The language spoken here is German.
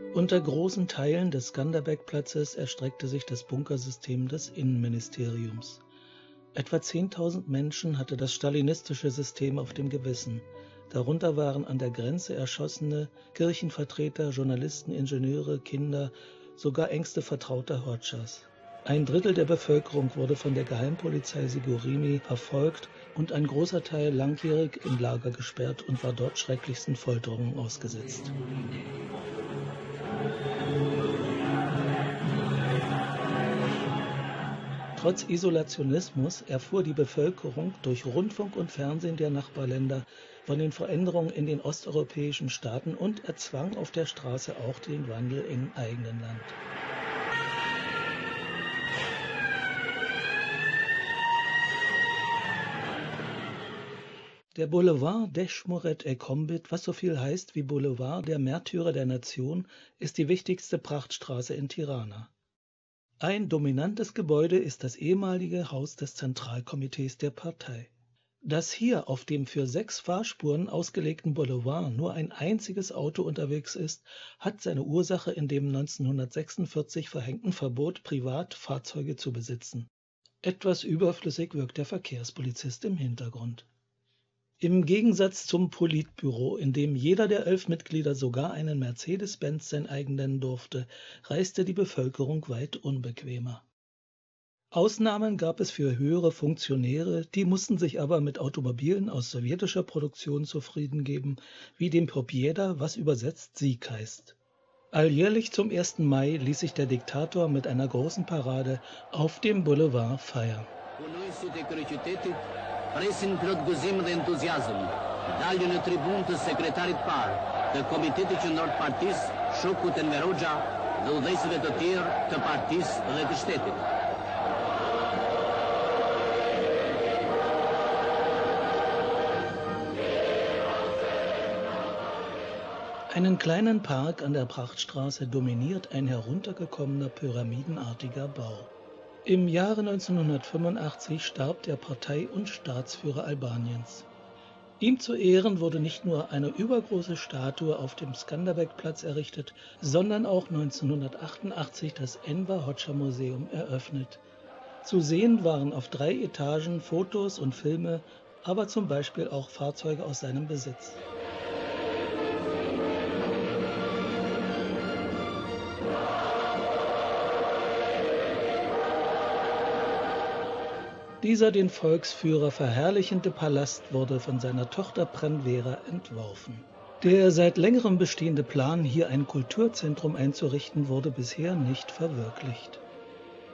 Unter großen Teilen des Skanderbeg-Platzes erstreckte sich das Bunkersystem des Innenministeriums. Etwa 10.000 Menschen hatte das stalinistische System auf dem Gewissen. Darunter waren an der Grenze Erschossene, Kirchenvertreter, Journalisten, Ingenieure, Kinder, sogar engste Vertraute Hodschas. Ein Drittel der Bevölkerung wurde von der Geheimpolizei Sigurini verfolgt und ein großer Teil langjährig in Lager gesperrt und war dort schrecklichsten Folterungen ausgesetzt. Trotz Isolationismus erfuhr die Bevölkerung durch Rundfunk und Fernsehen der Nachbarländer von den Veränderungen in den osteuropäischen Staaten und erzwang auf der Straße auch den Wandel im eigenen Land. Der Boulevard Deshmoret-e-Kombit, was so viel heißt wie Boulevard der Märtyrer der Nation, ist die wichtigste Prachtstraße in Tirana. Ein dominantes Gebäude ist das ehemalige Haus des Zentralkomitees der Partei. Dass hier auf dem für 6 Fahrspuren ausgelegten Boulevard nur ein einziges Auto unterwegs ist, hat seine Ursache in dem 1946 verhängten Verbot, Privatfahrzeuge zu besitzen. Etwas überflüssig wirkt der Verkehrspolizist im Hintergrund. Im Gegensatz zum Politbüro, in dem jeder der 11 Mitglieder sogar einen Mercedes-Benz sein eigen nennen durfte, reiste die Bevölkerung weit unbequemer. Ausnahmen gab es für höhere Funktionäre, die mussten sich aber mit Automobilen aus sowjetischer Produktion zufrieden geben, wie dem Pobjeda, was übersetzt Sieg heißt. Alljährlich zum 1. Mai ließ sich der Diktator mit einer großen Parade auf dem Boulevard feiern. Presin plătguzim de entuziasm, daljene tribuntă sekretari par, të komitetit qendror të partisë, shokut e Nveroxha dhe udhëheqësve të tjerë të partisë dhe të shtetit. Einen kleinen Park an der Prachtstraße dominiert ein heruntergekommener pyramidenartiger Bau. Im Jahre 1985 starb der Partei- und Staatsführer Albaniens. Ihm zu Ehren wurde nicht nur eine übergroße Statue auf dem Skanderbeg-Platz errichtet, sondern auch 1988 das Enver Hoxha-Museum eröffnet. Zu sehen waren auf 3 Etagen Fotos und Filme, aber zum Beispiel auch Fahrzeuge aus seinem Besitz. Dieser den Volksführer verherrlichende Palast wurde von seiner Tochter Pranvera entworfen. Der seit längerem bestehende Plan, hier ein Kulturzentrum einzurichten, wurde bisher nicht verwirklicht.